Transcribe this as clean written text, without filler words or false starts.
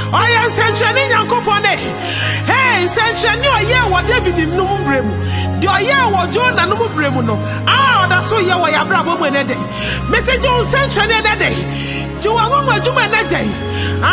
Oya nsɛnkyerɛnne Nyankopɔn ne. Hey, nsɛnkyerɛnne ɔyɛ wɔ David no mu brɛmu. De ɔyɛ wɔ Jonah no mu brɛmu no. Ah, ɔda so yɛ wɔ Abraham mu ne de. Message nsɛnkyerɛnne ne de. Ti wɔ ngoma adwuma ne de.